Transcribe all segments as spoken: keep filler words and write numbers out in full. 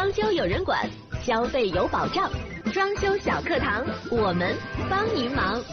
装修有人管，消费有保障。装修小课堂，我们帮您忙。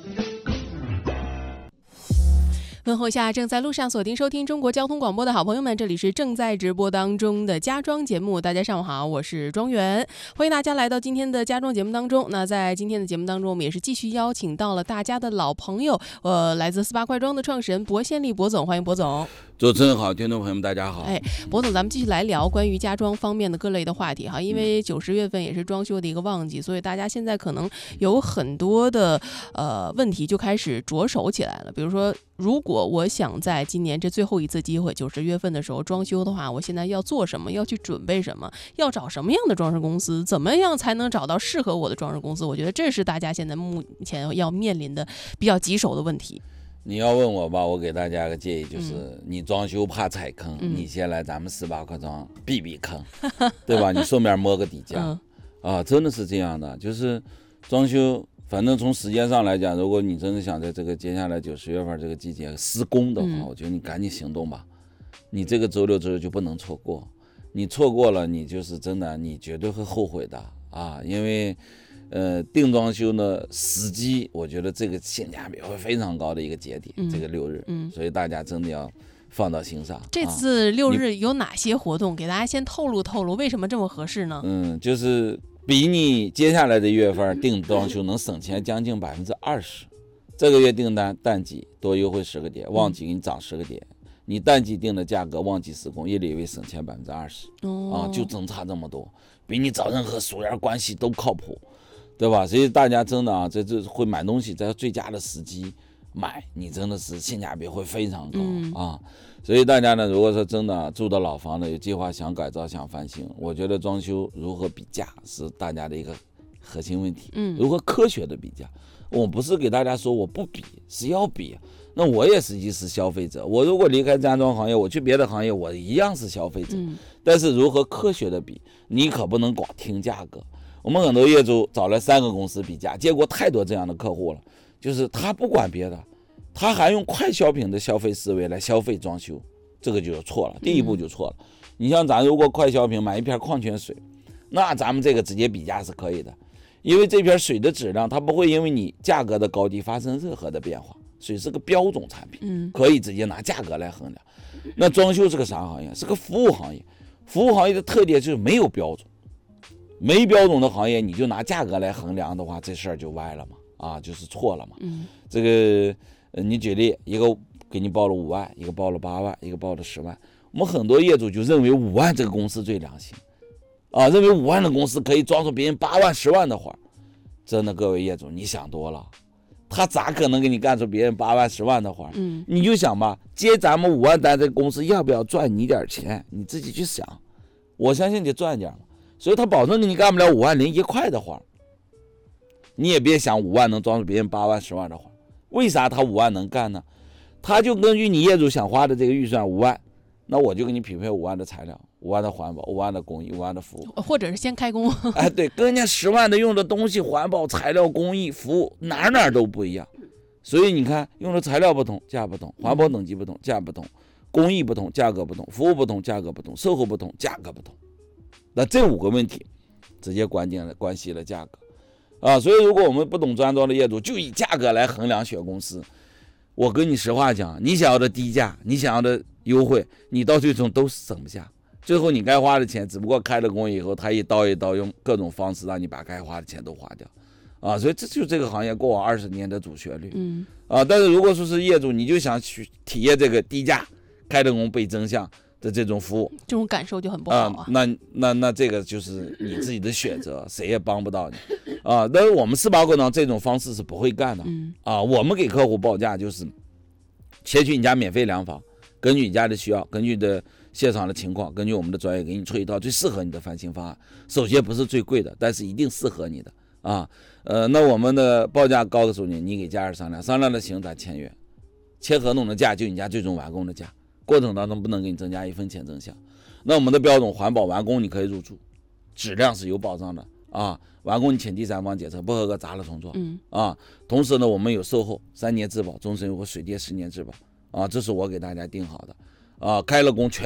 问候下正在路上锁定收听中国交通广播的好朋友们，这里是正在直播当中的家装节目。大家上午好，我是庄园，欢迎大家来到今天的家装节目当中。那在今天的节目当中，我们也是继续邀请到了大家的老朋友，呃，来自四八快装的创始人薄宪利薄总，欢迎薄总。 主持人好，听众朋友们大家好。 哎，薄总，咱们继续来聊关于家装方面的各类的话题哈。因为九十月份也是装修的一个旺季，所以大家现在可能有很多的呃问题就开始着手起来了。比如说，如果我想在今年这最后一次机会，九十月份的时候装修的话，我现在要做什么？要去准备什么？要找什么样的装饰公司？怎么样才能找到适合我的装饰公司？我觉得这是大家现在目前要面临的比较棘手的问题。 你要问我吧，我给大家个建议，就是、嗯、你装修怕踩坑、嗯，你先来咱们四八快装避避坑，对吧？你顺便摸个底价、嗯、啊，真的是这样的。就是装修，反正从时间上来讲，如果你真的想在这个接下来九十月份这个季节施工的话、嗯，我觉得你赶紧行动吧。你这个周六周日就不能错过，你错过了，你就是真的，你绝对会后悔的啊，因为。呃，定装修呢，时机我觉得这个性价比会非常高的一个节点，嗯、这个六日、嗯，所以大家真的要放到心上。 这次六日有哪些活动？给大家先透露透露，为什么这么合适呢？ 嗯，就是比你接下来的月份定装修能省钱将近百分之二十。这个月订单淡季多优惠十个点，旺季给你涨十个点。嗯、你淡季定的价格，旺季施工，一里为省钱百分之二十。啊，就真差这么多，比你找任何属员关系都靠谱。对吧？所以大家真的啊，这这会买东西，在最佳的时机买，你真的是性价比会非常高、嗯、啊。所以大家呢，如果说真的、啊、住到老房的，有计划想改造、想翻新，我觉得装修如何比价是大家的一个核心问题。嗯，如何科学的比价，我不是给大家说我不比，是要比。那我也实际是消费者，我如果离开家装行业，我去别的行业，我一样是消费者。嗯、但是如何科学的比，你可不能光听价格。我们很多业主找了三个公司比价，结果太多这样的客户了，就是他不管别的，他还用快消品的消费思维来消费装修，这个就错了，第一步就错了。嗯、你像咱如果快消品买一瓶矿泉水，那咱们这个直接比价是可以的，因为这瓶水的质量它不会因为你价格的高低发生任何的变化，水是个标准产品，可以直接拿价格来衡量。那装修是个啥行业？是个服务行业，服务行业的特点就是没有标准。没标准的行业，你就拿价格来衡量的话，这事儿就歪了嘛，啊，就是错了嘛。嗯，这个，呃，你举例，一个给你报了五万，一个报了八万，一个报了十万，我们很多业主就认为五万这个公司最良心，啊，认为五万的公司可以装出别人八万、十万的活，真的，各位业主，你想多了，他咋可能给你干出别人八万、十万的活？嗯，你就想吧，接咱们五万单这个公司要不要赚你点钱？你自己去想，我相信你赚点嘛。所以他保证你干不了五万零一块的活，你也别想五万能装出别人八万十万的活。为啥他五万能干呢？他就根据你业主想花的这个预算五万，那我就给你匹配五万的材料、五万的环保、五万的工艺、五万的服务， 或者是先开工。 哎，对，跟人家十万的用的东西、环保、材料、工艺、服务哪哪都不一样。所以你看，用的材料不同，价不同；环保等级不同，价不同；工艺不同，价格不同；服务不同，价格不同；售后不同，价格不同。那这五个问题直接关键了关系了价格啊，所以如果我们不懂装装的业主就以价格来衡量选公司，我跟你实话讲，你想要的低价，你想要的优惠，你到最终都省不下，最后你该花的钱只不过开了工以后他一刀一刀用各种方式让你把该花的钱都花掉啊，所以这就是这个行业过往二十年的主旋律。嗯啊，但是如果说是业主，你就想去体验这个低价开了工被真相的这种服务， 这种感受就很不好啊。 呃、那那那这个就是你自己的选择，谁也帮不到你啊。但是我们四八快装这种方式是不会干的、嗯、啊。我们给客户报价就是切取你家免费量房，根据你家的需要，根据的现场的情况，根据我们的专业给你出一套最适合你的翻新方案。首先不是最贵的，但是一定适合你的啊。呃，那我们的报价高的时候呢，你给家人商量，商量的行咱签约，签合同的价就你家最终完工的价。过程当中不能给你增加一分钱增项。那我们的标准环保完工你可以入住，质量是有保障的啊。完工你请第三方检测，不合格砸了重做。嗯啊，同时呢，我们有售后三年质保，终身有个水电十年质保啊，这是我给大家定好的啊。开了工全